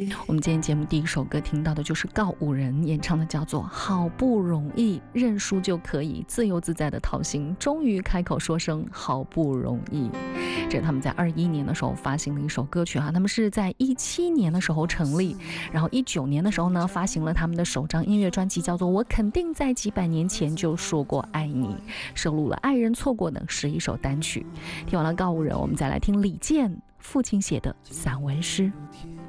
我们今天节目第一首歌听到的就是告五人演唱的，叫做《好不容易认输就可以自由自在的掏心，终于开口说声好不容易》。这是他们在21年的时候发行的一首歌曲他们是在17年的时候成立，然后19年的时候呢发行了他们的首张音乐专辑，叫做《我肯定在几百年前就说过爱你》，收录了《爱人错过》等11首单曲。听完了告五人，我们再来听李健父亲写的散文诗。